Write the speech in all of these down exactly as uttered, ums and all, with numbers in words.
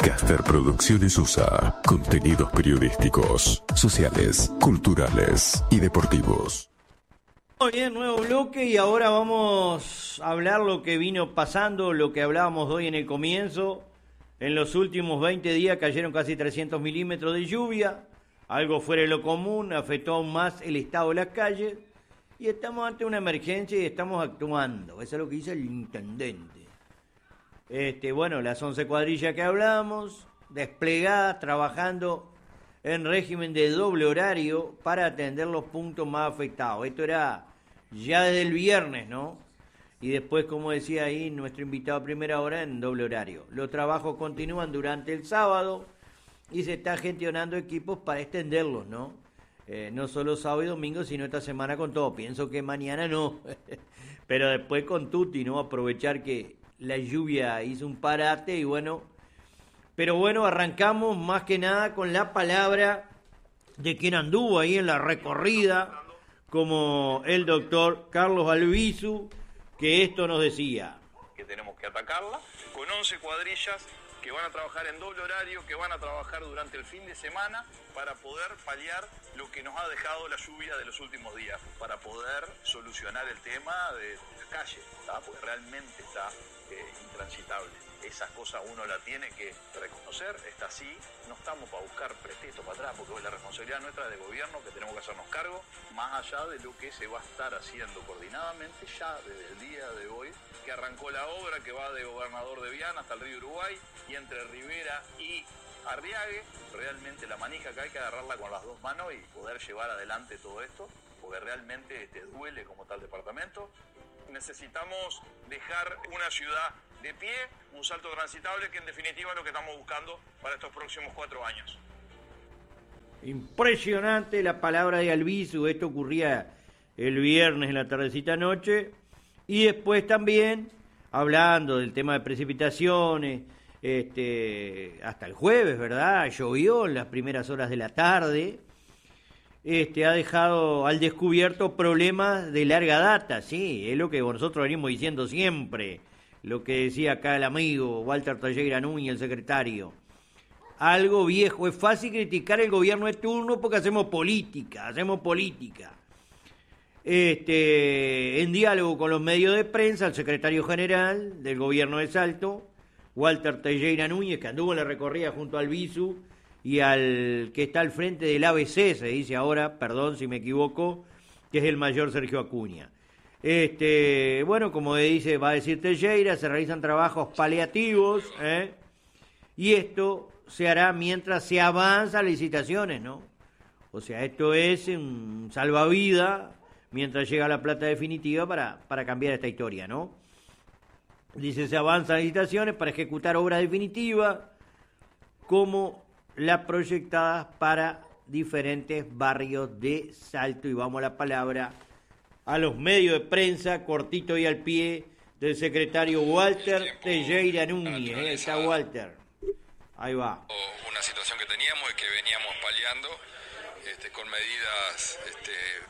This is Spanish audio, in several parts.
Caster Producciones U S A. Contenidos periodísticos, sociales, culturales y deportivos. Muy bien, nuevo bloque y ahora vamos a hablar lo que vino pasando, lo que hablábamos hoy en el comienzo. En los últimos veinte días cayeron casi trescientos milímetros de lluvia, algo fuera de lo común, afectó aún más el estado de las calles y estamos ante una emergencia y estamos actuando. Eso es lo que dice el intendente. Este, bueno, las once cuadrillas que hablamos, desplegadas, trabajando en régimen de doble horario para atender los puntos más afectados. Esto era ya desde el viernes, ¿no? Y después, como decía ahí nuestro invitado a primera hora, en doble horario. Los trabajos continúan durante el sábado y se está gestionando equipos para extenderlos, ¿no? Eh, no solo sábado y domingo, sino esta semana con todo. Pienso que mañana no, pero después con tutti, ¿no? Aprovechar que la lluvia hizo un parate y bueno... Pero bueno, arrancamos más que nada con la palabra de quien anduvo ahí en la recorrida, como el doctor Carlos Albizu, que esto nos decía. Que tenemos que atacarla con once cuadrillas que van a trabajar en doble horario, que van a trabajar durante el fin de semana para poder paliar lo que nos ha dejado la lluvia de los últimos días, para poder solucionar el tema de las calles, ¿tá? Porque realmente está eh, intransitable. Esas cosas uno la tiene que reconocer, está así, no estamos para buscar pretexto para atrás, porque la responsabilidad nuestra es de gobierno, que tenemos que hacernos cargo, más allá de lo que se va a estar haciendo coordinadamente ya desde el día de hoy, que arrancó la obra que va de Gobernador de Viana hasta el río Uruguay, y entre Rivera y Arriague, realmente la manija que hay que agarrarla con las dos manos y poder llevar adelante todo esto, porque realmente te duele como tal departamento. Necesitamos dejar una ciudad de pie, un salto transitable, que en definitiva es lo que estamos buscando para estos próximos cuatro años. Impresionante la palabra de Albizu. Esto ocurría el viernes en la tardecita noche y después también hablando del tema de precipitaciones, este, hasta el jueves, ¿verdad? Llovió en las primeras horas de la tarde. Este, ha dejado al descubierto problemas de larga data, sí, es lo que nosotros venimos diciendo siempre, lo que decía acá el amigo Walter Teixeira Núñez, el secretario. Algo viejo, es fácil criticar el gobierno de turno porque hacemos política, hacemos política. Este, en diálogo con los medios de prensa, el secretario general del gobierno de Salto, Walter Teixeira Núñez, que anduvo en la recorrida junto al Albizu, y al que está al frente del A B C, se dice ahora, perdón si me equivoco, que es el mayor Sergio Acuña. Este, bueno, como dice, va a decir Teixeira, se realizan trabajos paliativos, ¿eh? Y esto se hará mientras se avanza licitaciones, ¿no? O sea, esto es un salvavidas mientras llega la plata definitiva para, para cambiar esta historia, ¿no? Dice, se avanzan licitaciones para ejecutar obras definitivas, como las proyectadas para diferentes barrios de Salto. Y vamos a la palabra a los medios de prensa, cortito y al pie, del secretario Walter Teixeira Núñez. Ahí está Walter. Ahí va. Una situación que teníamos y que veníamos paliando este, con medidas este,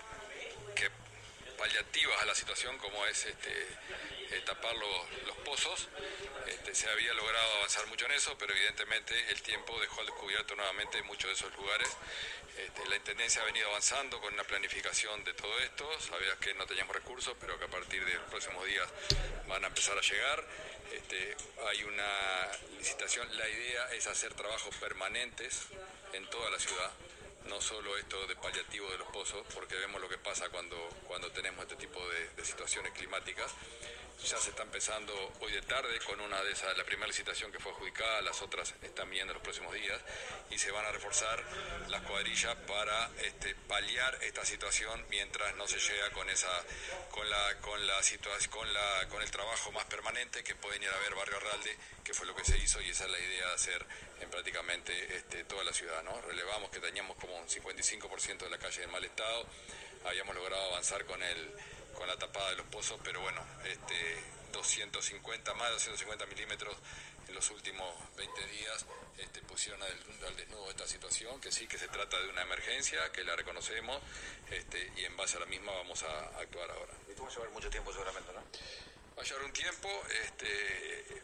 que paliativas a la situación, como es este, eh, tapar los, los pozos. Este, se había logrado avanzar mucho en eso, pero evidentemente el tiempo dejó al descubierto nuevamente muchos de esos lugares. Este, la Intendencia ha venido avanzando con una planificación de todo esto. Sabías que no teníamos recursos, pero que a partir de los próximos días van a empezar a llegar. Este, hay una licitación. La idea es hacer trabajos permanentes en toda la ciudad, no solo esto de paliativo de los pozos, porque vemos lo que pasa cuando, cuando tenemos este tipo de, de situaciones climáticas. Ya se está empezando hoy de tarde con una de esas, la primera licitación que fue adjudicada, las otras están viendo en los próximos días, y se van a reforzar las cuadrillas para este, paliar esta situación mientras no se llega con esa, con la, con la situación, con la, con el trabajo más permanente, que pueden ir a ver Barrio Arralde, que fue lo que se hizo, y esa es la idea de hacer en prácticamente este, toda la ciudad, ¿no? Relevamos que teníamos como un cincuenta y cinco por ciento de la calle en mal estado, habíamos logrado avanzar con el con la tapada de los pozos, pero bueno, este, doscientos cincuenta, más de doscientos cincuenta milímetros en los últimos veinte días este, pusieron al, al desnudo esta situación, que sí que se trata de una emergencia, que la reconocemos, este, y en base a la misma vamos a, a actuar ahora. Esto va a llevar mucho tiempo seguramente, ¿no? Va a llevar un tiempo, este,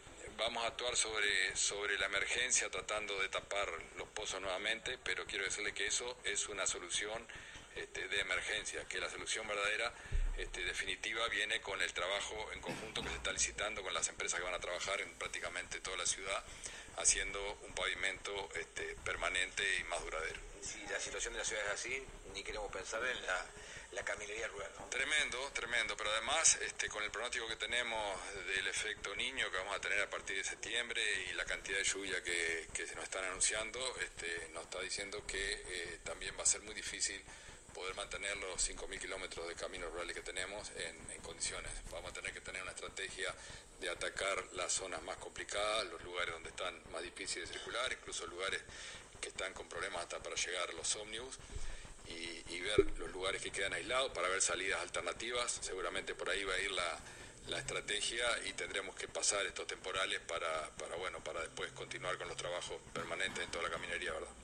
vamos a actuar sobre, sobre la emergencia tratando de tapar los pozos nuevamente, pero quiero decirle que eso es una solución este, de emergencia, que la solución verdadera, este, definitiva, viene con el trabajo en conjunto que se está licitando con las empresas que van a trabajar en prácticamente toda la ciudad, haciendo un pavimento este, permanente y más duradero. Si la situación de la ciudad es así, ni queremos pensar en la, la caminería rural, ¿no? Tremendo, tremendo, pero además este, con el pronóstico que tenemos del efecto niño que vamos a tener a partir de septiembre y la cantidad de lluvia que, que se nos están anunciando, este, nos está diciendo que eh, también va a ser muy difícil poder mantener los cinco mil kilómetros de caminos rurales que tenemos en, en condiciones. Vamos a tener que tener una estrategia de atacar las zonas más complicadas, los lugares donde están más difíciles de circular, incluso lugares que están con problemas hasta para llegar a los ómnibus, y, y ver los lugares que quedan aislados para ver salidas alternativas. Seguramente por ahí va a ir la, la estrategia y tendremos que pasar estos temporales para, para, bueno, para después continuar con los trabajos permanentes en toda la caminería, ¿verdad?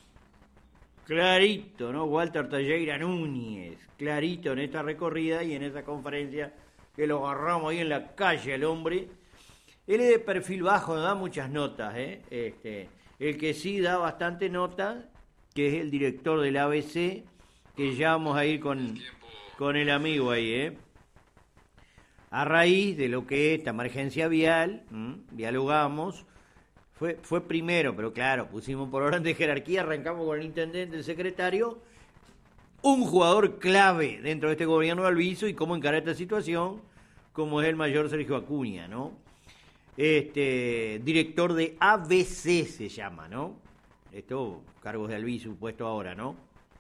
Clarito, ¿no? Walter Teixeira Núñez, clarito en esta recorrida y en esa conferencia que lo agarramos ahí en la calle al hombre. Él es de perfil bajo, no da muchas notas, ¿eh? Este, el que sí da bastante nota, que es el director del A B C, que ya vamos a ir con, con el amigo ahí, ¿eh? A raíz de lo que es esta emergencia vial, ¿m? dialogamos. Fue, fue primero, pero claro, pusimos por orden de jerarquía, arrancamos con el intendente, el secretario, un jugador clave dentro de este gobierno de Alviso y cómo encarar esta situación, como es el mayor Sergio Acuña, ¿no? Este, director de A B C se llama, ¿no? Esto, cargos de Alviso, puesto ahora, ¿no?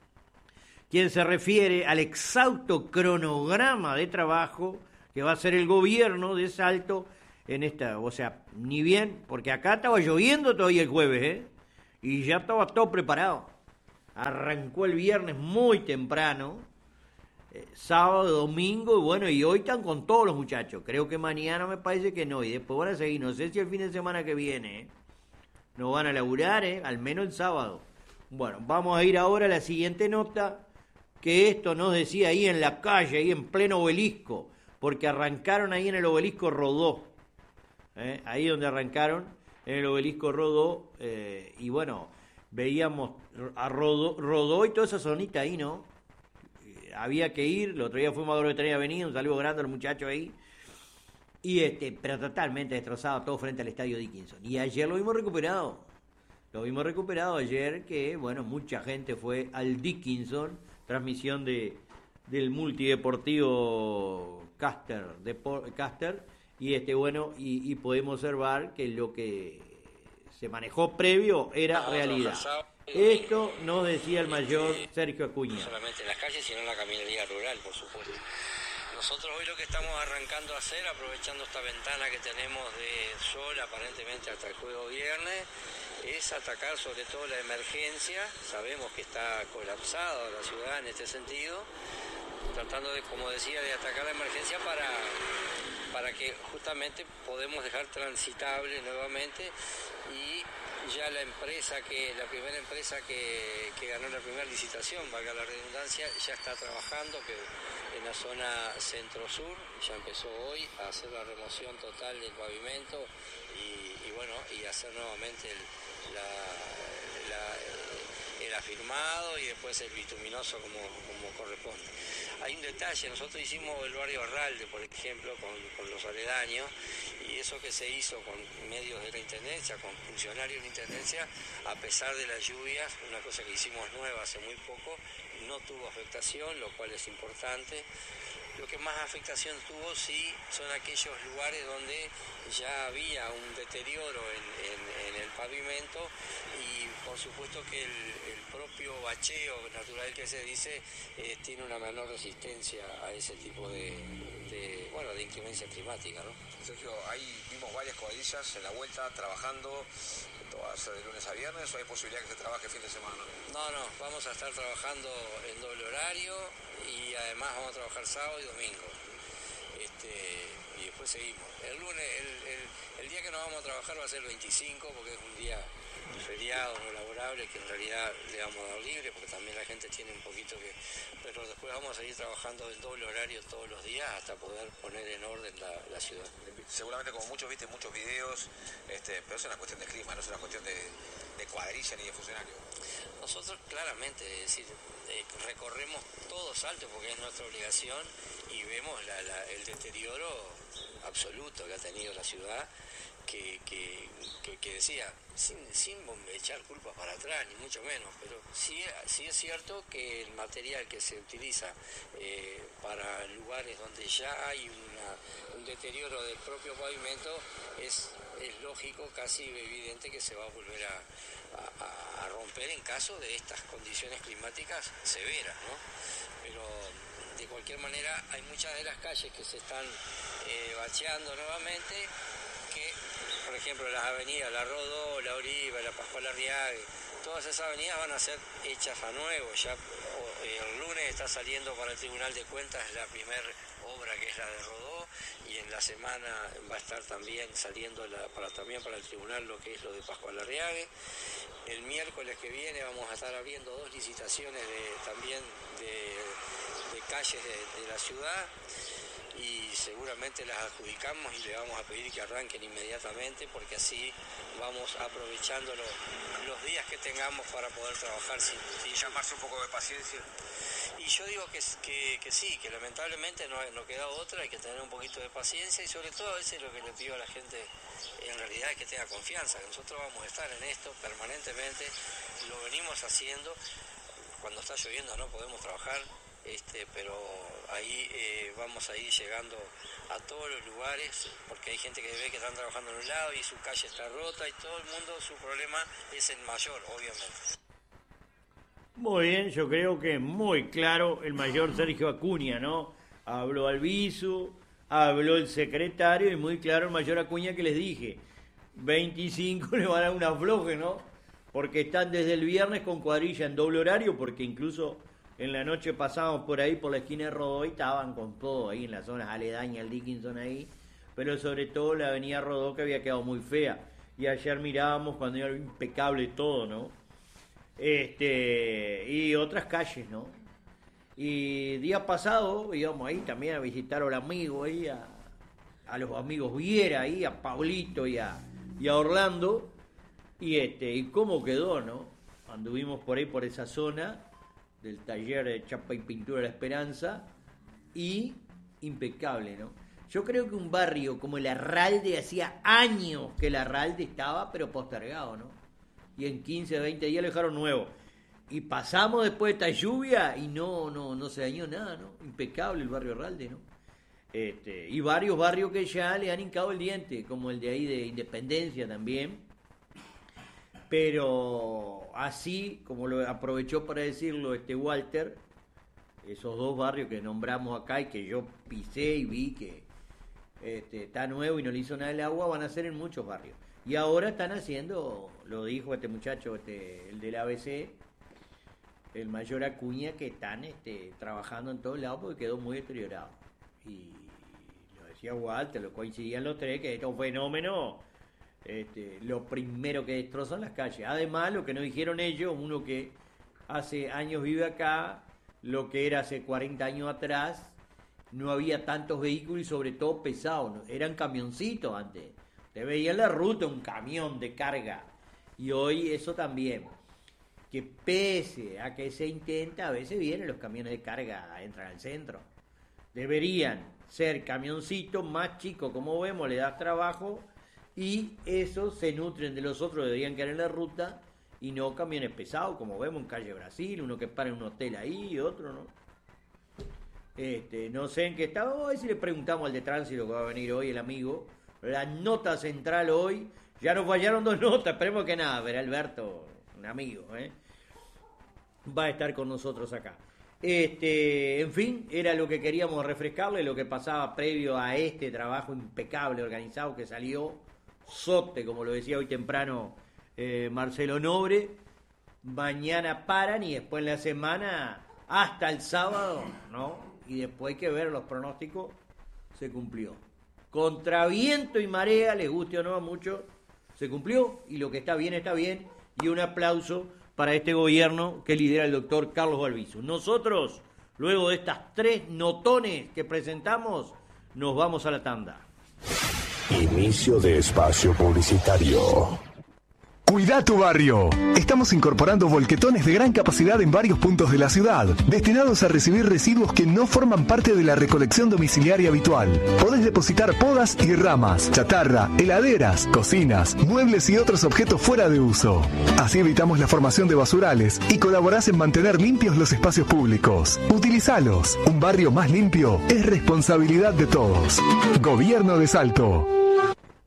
Quien se refiere al exhausto cronograma de trabajo que va a hacer el gobierno de Salto en esta, o sea, ni bien, porque acá estaba lloviendo todavía el jueves, ¿eh? Y ya estaba todo preparado. Arrancó el viernes muy temprano, eh, sábado, domingo, y bueno, y hoy están con todos los muchachos. Creo que mañana me parece que no, y después van a seguir, no sé si el fin de semana que viene, ¿eh? No van a laburar, ¿eh? Al menos el sábado. Bueno, vamos a ir ahora a la siguiente nota, que esto nos decía ahí en la calle, ahí en pleno Obelisco, porque arrancaron ahí en el Obelisco Rodó. ¿Eh? Ahí donde arrancaron, en el Obelisco Rodó, eh, y bueno, veíamos a Rodó, Rodó y toda esa zonita ahí, ¿no? Eh, había que ir, el otro día fuimos a Grovetería Avenida, un saludo grande a los muchachos ahí, y este, pero totalmente destrozado, todo frente al estadio Dickinson. Y ayer lo vimos recuperado, lo vimos recuperado ayer, que bueno, mucha gente fue al Dickinson, transmisión de del multideportivo Caster, Depor, Caster, y este bueno y, y podemos observar que lo que se manejó previo era realidad. Esto nos decía el mayor Sergio Acuña. No solamente en las calles, sino en la caminería rural, por supuesto. Nosotros hoy lo que estamos arrancando a hacer, aprovechando esta ventana que tenemos de sol aparentemente hasta el jueves viernes, es atacar sobre todo la emergencia. Sabemos que está colapsada la ciudad en este sentido, tratando de, como decía, de atacar la emergencia para... para que justamente podemos dejar transitable nuevamente, y ya la empresa que, la primera empresa que, que ganó la primera licitación, valga la redundancia, ya está trabajando que en la zona centro-sur, ya empezó hoy a hacer la remoción total del pavimento y, y bueno, y hacer nuevamente el, la, la, el afirmado y después el bituminoso como, como corresponde. Hay un detalle, nosotros hicimos el barrio Arralde, por ejemplo, con, con los aledaños, y eso que se hizo con medios de la Intendencia, con funcionarios de la Intendencia, a pesar de las lluvias, una cosa que hicimos nueva hace muy poco, no tuvo afectación, lo cual es importante. Lo que más afectación tuvo sí son aquellos lugares donde ya había un deterioro en, en, en el pavimento, y por supuesto que el, el propio bacheo natural que se dice eh, tiene una menor resistencia a ese tipo de, de, bueno, de inclemencia climática, ¿no? Sergio, ahí vimos varias cuadrillas en la vuelta trabajando. ¿Va a ser de lunes a viernes o hay posibilidad que se trabaje fin de semana? No, no, vamos a estar trabajando en doble horario y además vamos a trabajar sábado y domingo. Este, y después seguimos. El lunes, el, el, el día que nos vamos a trabajar va a ser el veinticinco, porque es un día feriado, no laborable, que en realidad le vamos a dar libre, porque también la gente tiene un poquito que... Pero después vamos a seguir trabajando en doble horario todos los días hasta poder poner en orden la, la ciudad. seguramente como muchos viste muchos videos, este, pero es una cuestión de clima, no es una cuestión de, de cuadrilla ni de funcionario. Nosotros claramente, es decir, eh, recorremos todo Salto porque es nuestra obligación y vemos la, la, el deterioro absoluto que ha tenido la ciudad, que, que, que, que decía, sin, sin echar culpas para atrás, ni mucho menos, pero sí, sí es cierto que el material que se utiliza eh, para lugares donde ya hay una, un deterioro del propio pavimento, es, es lógico, casi evidente que se va a volver a, a, a romper en caso de estas condiciones climáticas severas, ¿no? Pero de cualquier manera hay muchas de las calles que se están eh, bacheando nuevamente, que por ejemplo las avenidas La Rodó, La Oliva, La Pascual Arriague, todas esas avenidas van a ser hechas a nuevo. Ya el lunes está saliendo para el Tribunal de Cuentas la primera obra, que es la de Rodó, y en la semana va a estar también saliendo la, para, también para el Tribunal lo que es lo de Pascual Arriague. El miércoles que viene vamos a estar abriendo dos licitaciones de, también de, de calles de, de la ciudad, y seguramente las adjudicamos y le vamos a pedir que arranquen inmediatamente, porque así vamos aprovechando los, los días que tengamos para poder trabajar sin, sin llamarse un poco de paciencia. Y yo digo que, que, que sí, que lamentablemente no, no queda otra, hay que tener un poquito de paciencia, y sobre todo a veces lo que le pido a la gente en realidad es que tenga confianza, que nosotros vamos a estar en esto permanentemente, lo venimos haciendo. Cuando está lloviendo no podemos trabajar, este, pero ahí eh, vamos a ir llegando a todos los lugares, porque hay gente que ve que están trabajando en un lado y su calle está rota, y todo el mundo, su problema es el mayor, obviamente. Muy bien, yo creo que muy claro el mayor Sergio Acuña, ¿no? Habló Albizu, habló el secretario, y muy claro el mayor Acuña, que les dije, veinticinco le van a dar un afloje, ¿no? Porque están desde el viernes con cuadrilla en doble horario, porque incluso en la noche pasamos por ahí, por la esquina de Rodó, y estaban con todo ahí en las zonas aledañas al Dickinson ahí, pero sobre todo la avenida Rodó, que había quedado muy fea, y ayer mirábamos cuando era impecable todo, ¿no? Este, y otras calles, ¿no? Y día pasado íbamos ahí también a visitar a los amigos, ahí a, a los amigos Viera, ahí a Pablito y a, y a Orlando, y este, y cómo quedó, ¿no? Anduvimos por ahí, por esa zona del taller de chapa y pintura de La Esperanza, y impecable, ¿no? Yo creo que un barrio como el Arralde, hacía años que el Arralde estaba, pero postergado, ¿no? Y en quince, veinte días lo dejaron nuevo. Y pasamos después de esta lluvia y no, no, no se dañó nada, ¿no? Impecable el barrio Arralde, ¿no? Este, y varios barrios que ya le han hincado el diente, como el de ahí de Independencia también. Pero así, como lo aprovechó para decirlo este Walter, esos dos barrios que nombramos acá y que yo pisé y vi que este, está nuevo y no le hizo nada el agua, van a ser en muchos barrios. Y ahora están haciendo, lo dijo este muchacho, este, el del A B C, el mayor Acuña, que están este, trabajando en todos lados porque quedó muy deteriorado. Y lo decía Walter, lo coincidían los tres, que esto es un fenómeno. Este, lo primero que destrozan las calles. Además, lo que nos dijeron ellos, uno que hace años vive acá, lo que era hace cuarenta años atrás, no había tantos vehículos y sobre todo pesados, ¿no? Eran camioncitos antes. Te veía en la ruta un camión de carga, y hoy eso también, que pese a que se intenta, a veces vienen los camiones de carga, entran al centro. Deberían ser camioncitos más chicos, como vemos, le das trabajo, y esos se nutren de los otros, deberían quedar en la ruta, y no camiones pesados, como vemos en Calle Brasil, uno que para en un hotel ahí y otro no. Este, no sé en qué está, hoy si le preguntamos al de tránsito que va a venir hoy, el amigo, la nota central hoy, ya nos fallaron dos notas, esperemos que nada, verá Alberto, un amigo, ¿eh? va a estar con nosotros acá. Este, en fin, era lo que queríamos refrescarle, lo que pasaba previo a este trabajo impecable, organizado, que salió sote, como lo decía hoy temprano eh, Marcelo Nobre. Mañana paran y después en la semana hasta el sábado, ¿no? Y después hay que ver los pronósticos, se cumplió. Contra viento y marea, les guste o no a muchos, se cumplió, y lo que está bien está bien, y un aplauso para este gobierno que lidera el doctor Carlos Albizu. Nosotros, luego de estas tres notones que presentamos, nos vamos a la tanda. Inicio de espacio publicitario. Cuida tu barrio. Estamos incorporando volquetones de gran capacidad en varios puntos de la ciudad, destinados a recibir residuos que no forman parte de la recolección domiciliaria habitual. Podés depositar podas y ramas, chatarra, heladeras, cocinas, muebles y otros objetos fuera de uso. Así evitamos la formación de basurales y colaborás en mantener limpios los espacios públicos. Utilizalos. Un barrio más limpio es responsabilidad de todos. Gobierno de Salto.